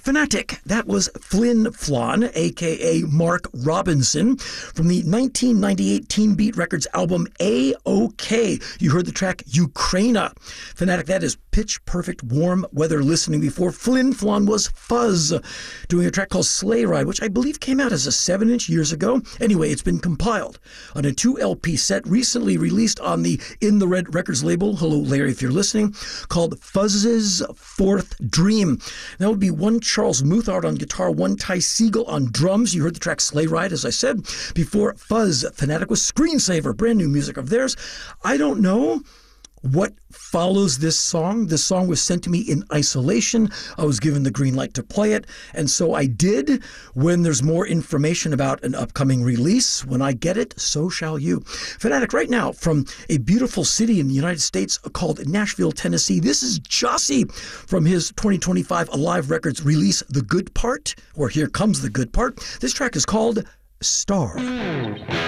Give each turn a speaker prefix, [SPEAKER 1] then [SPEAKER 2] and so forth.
[SPEAKER 1] Fanatic. That was Flin Flon, a.k.a. Mark Robinson, from the 1998 Teen Beat Records album A-OK. You heard the track Ukraina. Fanatic, that is pitch perfect warm weather listening. Before Flin Flon was Fuzz, doing a track called Sleigh Ride, which I believe came out as a 7-inch years ago. Anyway, it's been compiled on a 2-LP set recently released on the In the Red Records label, hello Larry if you're listening, called Fuzz's Fourth Dream. That would be one Charles Muthart on guitar, one Ty Segall on drums. You heard the track Sleigh Ride, as I said. Before Fuzz, Fanatic was Screensaver, brand new music of theirs. I don't know what follows this song. This song was sent to me in isolation. I was given the green light to play it, and so I did. When there's more information about an upcoming release, when I get it, so shall you. Fanatic, right now, from a beautiful city in the United States called Nashville, Tennessee, this is Jossie from his 2025 Alive Records release, The Good Part, or Here Comes the Good Part. This track is called Star.